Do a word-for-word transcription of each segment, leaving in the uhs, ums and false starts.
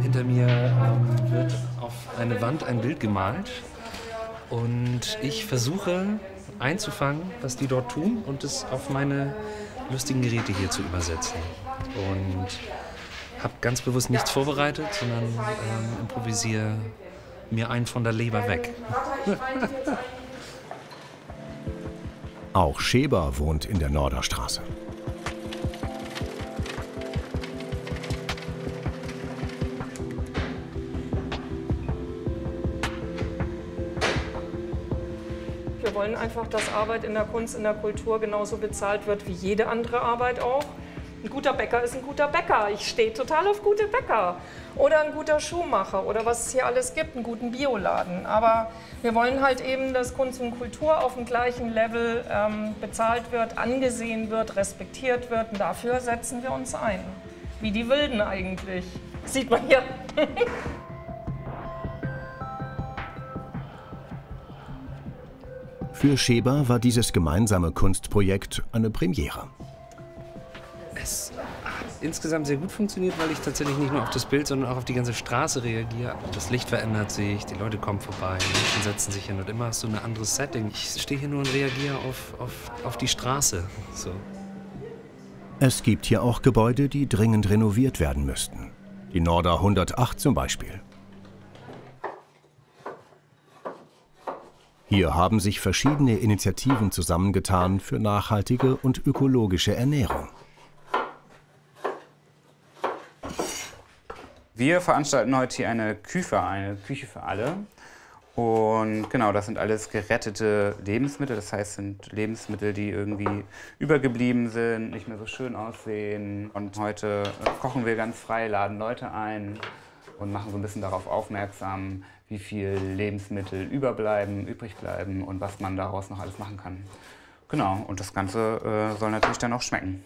hinter mir ähm, wird auf eine Wand ein Bild gemalt und ich versuche einzufangen, was die dort tun und es auf meine lustigen Geräte hier zu übersetzen. Und habe ganz bewusst nichts vorbereitet, sondern ähm, improvisiere mir einen von der Leber weg. Auch Scheber wohnt in der Norderstraße. Wir wollen einfach, dass Arbeit in der Kunst, in der Kultur genauso bezahlt wird wie jede andere Arbeit auch. Ein guter Bäcker ist ein guter Bäcker. Ich stehe total auf gute Bäcker. Oder ein guter Schuhmacher oder was es hier alles gibt, einen guten Bioladen. Aber wir wollen halt eben, dass Kunst und Kultur auf dem gleichen Level ähm, bezahlt wird, angesehen wird, respektiert wird. Und dafür setzen wir uns ein. Wie die Wilden eigentlich. Sieht man hier. Für Scheber war dieses gemeinsame Kunstprojekt eine Premiere. Es hat insgesamt sehr gut funktioniert, weil ich tatsächlich nicht nur auf das Bild, sondern auch auf die ganze Straße reagiere. Das Licht verändert sich, die Leute kommen vorbei, Menschen setzen sich hin und immer hast du ein anderes Setting. Ich stehe hier nur und reagiere auf, auf, auf die Straße. So. Es gibt hier auch Gebäude, die dringend renoviert werden müssten. Die Norder hundertacht zum Beispiel. Hier haben sich verschiedene Initiativen zusammengetan für nachhaltige und ökologische Ernährung. Wir veranstalten heute hier eine Küfe, eine Küche für alle. Und genau, das sind alles gerettete Lebensmittel. Das heißt, sind Lebensmittel, die irgendwie übergeblieben sind, nicht mehr so schön aussehen. Und heute kochen wir ganz frei, laden Leute ein und machen so ein bisschen darauf aufmerksam, wie viel Lebensmittel überbleiben, übrig bleiben und was man daraus noch alles machen kann. Genau, und das Ganze äh, soll natürlich dann auch schmecken.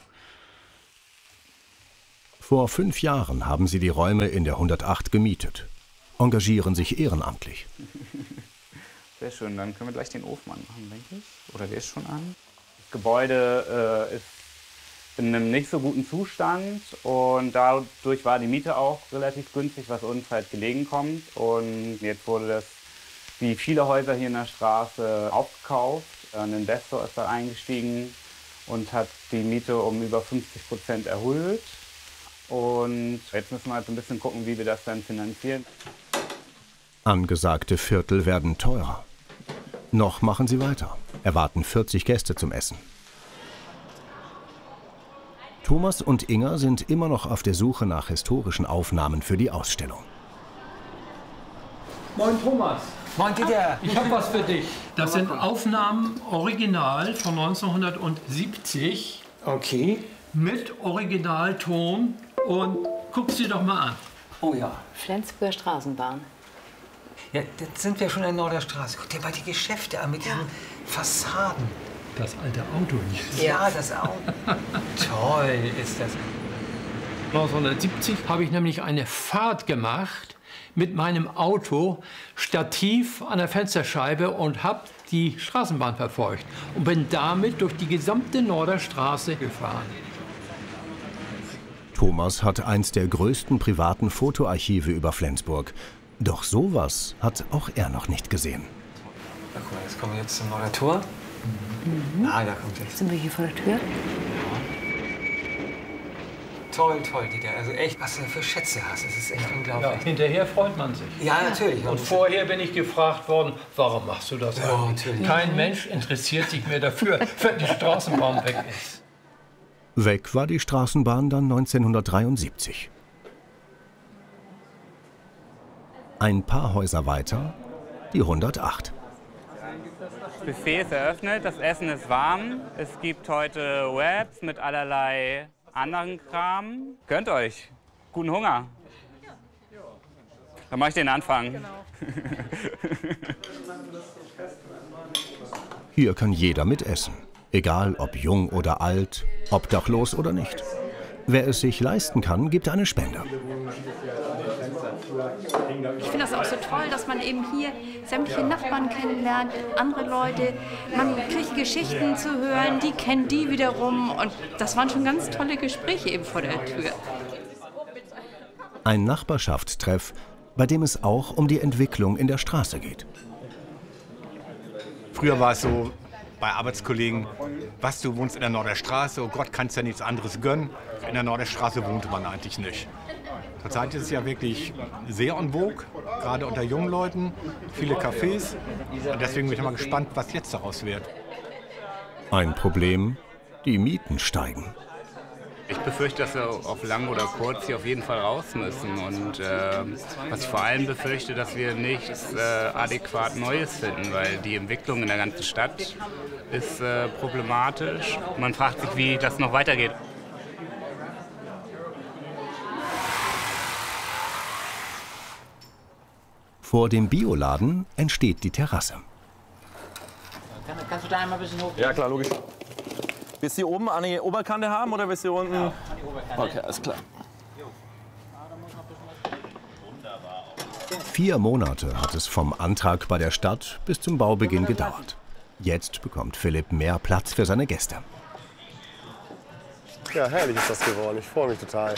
Vor fünf Jahren haben sie die Räume in der hundertacht gemietet, engagieren sich ehrenamtlich. Sehr schön, dann können wir gleich den Ofen anmachen, denke ich. Oder der ist schon an. Das Gebäude äh, ist in einem nicht so guten Zustand und dadurch war die Miete auch relativ günstig, was uns halt gelegen kommt. Und jetzt wurde das, wie viele Häuser hier in der Straße, aufgekauft. Ein Investor ist da eingestiegen und hat die Miete um über fünfzig Prozent erhöht. Und jetzt müssen wir halt so ein bisschen gucken, wie wir das dann finanzieren. Angesagte Viertel werden teurer. Noch machen sie weiter, erwarten vierzig Gäste zum Essen. Thomas und Inga sind immer noch auf der Suche nach historischen Aufnahmen für die Ausstellung. Moin Thomas. Moin Dieter. Ich habe was für dich. Das sind Aufnahmen original von neunzehnhundertsiebzig. Okay. Mit Originalton. Und guck sie doch mal an. Oh ja. Flensburger Straßenbahn. Ja, jetzt sind wir schon in der Norderstraße. Guck dir mal die Geschäfte an mit ja. diesen Fassaden. Das alte Auto hier. Ja, das Auto. Toll ist das. neunzehnhundertsiebzig habe ich nämlich eine Fahrt gemacht mit meinem Auto, Stativ an der Fensterscheibe und habe die Straßenbahn verfolgt und bin damit durch die gesamte Norderstraße gefahren. Thomas hat eins der größten privaten Fotoarchive über Flensburg. Doch sowas hat auch er noch nicht gesehen. Na, guck mal, jetzt kommen wir jetzt zum Nordertor. Mhm. Ah, da kommt jetzt. Sind wir hier vor der Tür? Ja. Toll, toll, Dieter. Also echt, was du für Schätze hast. Das ist echt ja. unglaublich. Ja, hinterher freut man sich. Ja, natürlich. Und vorher bin ich gefragt worden, warum machst du das ja, eigentlich? natürlich. Kein Mensch interessiert sich mehr dafür, wenn die Straßenbahn weg ist. Weg war die Straßenbahn dann neunzehnhundertdreiundsiebzig. Ein paar Häuser weiter die hundertacht. Das Buffet ist eröffnet, das Essen ist warm. Es gibt heute Wraps mit allerlei anderen Kram. Gönnt euch. Guten Hunger. Dann mache ich den Anfang. Hier kann jeder mitessen. Egal ob jung oder alt, obdachlos oder nicht. Wer es sich leisten kann, gibt eine Spende. Ich finde das auch so toll, dass man eben hier sämtliche Nachbarn kennenlernt, andere Leute. Man kriegt Geschichten zu hören, die kennen die wiederum. Und das waren schon ganz tolle Gespräche eben vor der Tür. Ein Nachbarschaftstreff, bei dem es auch um die Entwicklung in der Straße geht. Früher war es so bei Arbeitskollegen, was, du wohnst in der Norderstraße, oh Gott, kannst ja nichts anderes gönnen. In der Norderstraße wohnte man eigentlich nicht. Zurzeit ist es ja wirklich sehr en vogue, gerade unter jungen Leuten, viele Cafés. Und deswegen bin ich mal gespannt, was jetzt daraus wird. Ein Problem, die Mieten steigen. Ich befürchte, dass wir auf lang oder kurz hier auf jeden Fall raus müssen. Und äh, was ich vor allem befürchte, dass wir nichts äh, adäquat Neues finden, weil die Entwicklung in der ganzen Stadt ist äh, problematisch. Man fragt sich, wie das noch weitergeht. Vor dem Bioladen entsteht die Terrasse. Kannst du da einmal ein bisschen hoch? Ja, klar, logisch. Willst du hier oben an die Oberkante haben oder willst du hier unten? Ja, an die Oberkante. Okay, alles klar. Vier Monate hat es vom Antrag bei der Stadt bis zum Baubeginn gedauert. Jetzt bekommt Philipp mehr Platz für seine Gäste. Ja, herrlich ist das geworden. Ich freue mich total.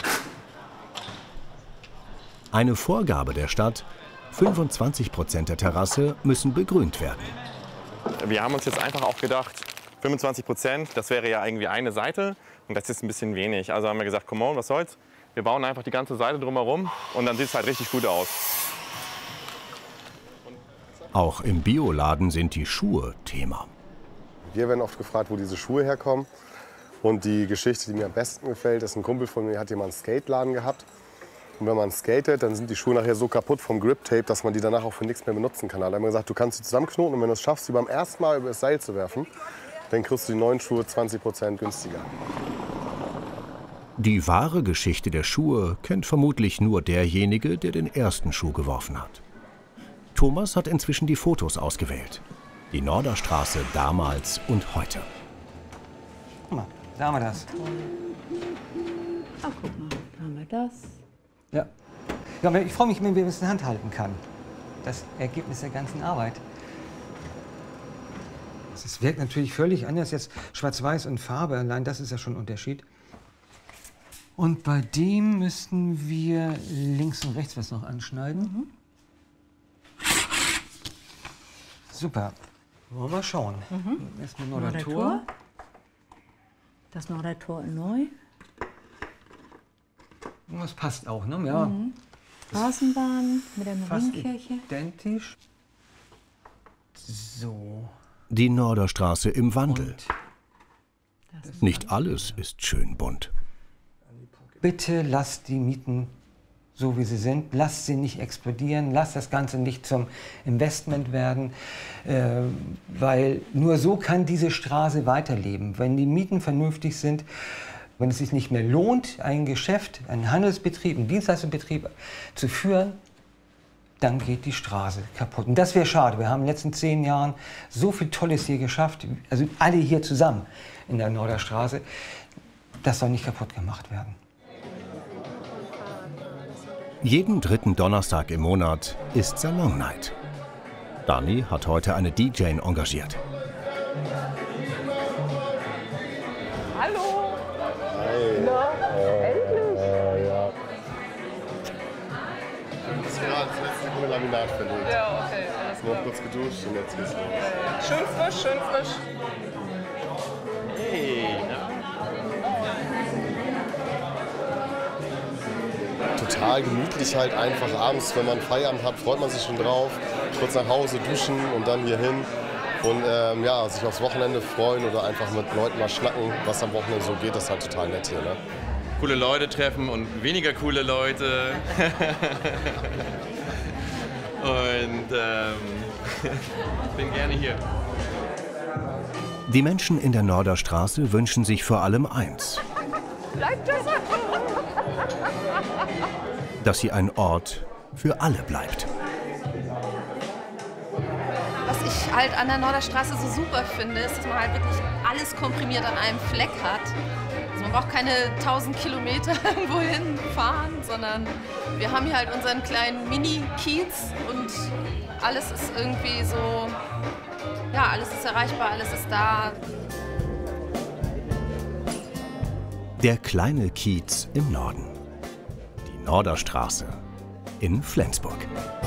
Eine Vorgabe der Stadt: fünfundzwanzig Prozent der Terrasse müssen begrünt werden. Wir haben uns jetzt einfach auch gedacht, fünfundzwanzig Prozent, das wäre ja irgendwie eine Seite und das ist ein bisschen wenig. Also haben wir gesagt, come on, was soll's? Wir bauen einfach die ganze Seite drumherum und dann sieht es halt richtig gut aus. Auch im Bioladen sind die Schuhe Thema. Wir werden oft gefragt, wo diese Schuhe herkommen. Und die Geschichte, die mir am besten gefällt, ist, ein Kumpel von mir hat hier mal einen Skateladen gehabt. Und wenn man skatet, dann sind die Schuhe nachher so kaputt vom Grip-Tape, dass man die danach auch für nichts mehr benutzen kann. Da hat er mir gesagt, du kannst sie zusammenknoten und wenn du es schaffst, sie beim ersten Mal über das Seil zu werfen, dann kriegst du die neuen Schuhe zwanzig Prozent günstiger. Die wahre Geschichte der Schuhe kennt vermutlich nur derjenige, der den ersten Schuh geworfen hat. Thomas hat inzwischen die Fotos ausgewählt. Die Norderstraße damals und heute. Guck mal, da haben wir das. Ach, guck mal, da haben wir das. Ja. Ja, ich freue mich, wenn wir es in der Hand halten kann. Das Ergebnis der ganzen Arbeit. Es wirkt natürlich völlig anders jetzt Schwarz-Weiß und Farbe. Allein das ist ja schon ein Unterschied. Und bei dem müssten wir links und rechts was noch anschneiden. Mhm. Super. Wollen wir mal schauen. Mhm. Erstmal Nordertor. Das Nordertor in neu. Das passt auch, ne? Ja. Mhm. Straßenbahn mit der Marienkirche. Identisch. So. Die Norderstraße im Wandel. Nicht alles ist schön bunt. Bitte lasst die Mieten so, wie sie sind. Lasst sie nicht explodieren. Lasst das Ganze nicht zum Investment werden. Äh, weil nur so kann diese Straße weiterleben. Wenn die Mieten vernünftig sind, wenn es sich nicht mehr lohnt, ein Geschäft, einen Handelsbetrieb, einen Dienstleistungsbetrieb zu führen, dann geht die Straße kaputt. Und das wäre schade. Wir haben in den letzten zehn Jahren so viel Tolles hier geschafft, also alle hier zusammen in der Norderstraße. Das soll nicht kaputt gemacht werden. Jeden dritten Donnerstag im Monat ist Salon Night. Dani hat heute eine D J engagiert. Hallo! Hi! Na, endlich! Äh, ja. Das ist gerade das letzte Sekunde Laminat verlegt. Ja, okay, alles klar. Nur kurz geduscht und jetzt geht's los. Ja, ja. Schön frisch, schön frisch. Hey! Total gemütlich halt einfach abends, wenn man Feierabend hat, freut man sich schon drauf. Kurz nach Hause duschen und dann hier hin. Und ähm, ja, sich aufs Wochenende freuen oder einfach mit Leuten mal schnacken, was am Wochenende so geht, das ist halt total nett hier. Ne? Coole Leute treffen und weniger coole Leute. Und ähm, ich bin gerne hier. Die Menschen in der Norderstraße wünschen sich vor allem eins: Bleibt das? dass sie ein Ort für alle bleibt. Was ich halt an der Norderstraße so super finde, ist, dass man halt wirklich alles komprimiert an einem Fleck hat. Also man braucht keine tausend Kilometer irgendwo hinfahren, sondern wir haben hier halt unseren kleinen Mini-Kiez und alles ist irgendwie so, ja, alles ist erreichbar, alles ist da. Der kleine Kiez im Norden. Die Norderstraße in Flensburg.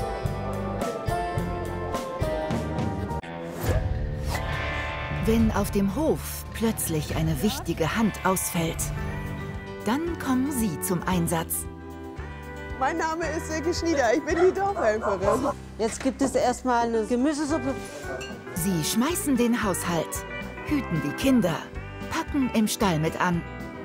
Wenn auf dem Hof plötzlich eine wichtige Hand ausfällt, dann kommen Sie zum Einsatz. Mein Name ist Silke Schnieder, ich bin die Dorfhelferin. Jetzt gibt es erstmal eine Gemüsesuppe. Sie schmeißen den Haushalt, hüten die Kinder, packen im Stall mit an.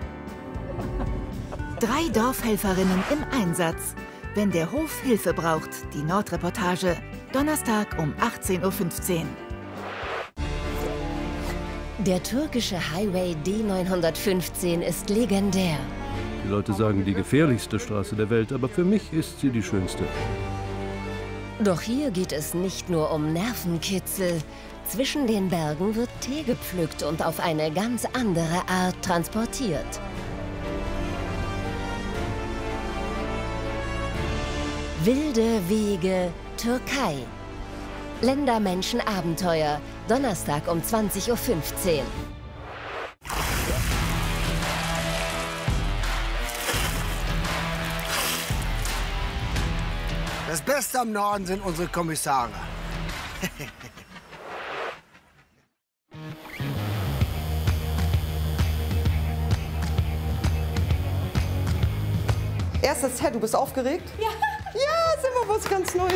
Drei Dorfhelferinnen im Einsatz, wenn der Hof Hilfe braucht. Die Nordreportage, Donnerstag um achtzehn Uhr fünfzehn. Der türkische Highway D neunhundertfünfzehn ist legendär. Die Leute sagen, die gefährlichste Straße der Welt, aber für mich ist sie die schönste. Doch hier geht es nicht nur um Nervenkitzel. Zwischen den Bergen wird Tee gepflückt und auf eine ganz andere Art transportiert. Wilde Wege, Türkei. Länder, Menschen, Abenteuer. Donnerstag um zwanzig Uhr fünfzehn. Das Beste am Norden sind unsere Kommissare. Erstes Set, du bist aufgeregt? Ja. Ja, ist immer was ganz Neues.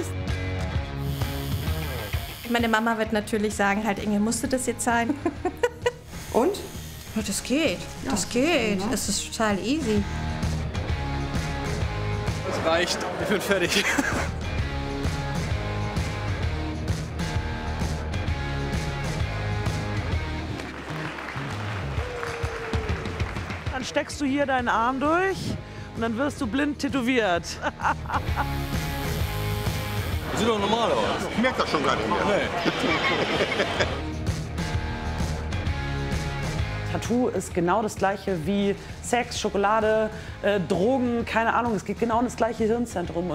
Meine Mama wird natürlich sagen, halt Inge, musste das jetzt sein? Und? Ja, das geht, ja, das geht. Ja. Es ist total easy. Das reicht, ich bin fertig. Dann steckst du hier deinen Arm durch und dann wirst du blind tätowiert. Sieht doch normal aus. Ich merke das schon gar nicht mehr. Nee. Tattoo ist genau das Gleiche wie Sex, Schokolade, äh, Drogen, keine Ahnung. Es geht genau in das gleiche Hirnzentrum.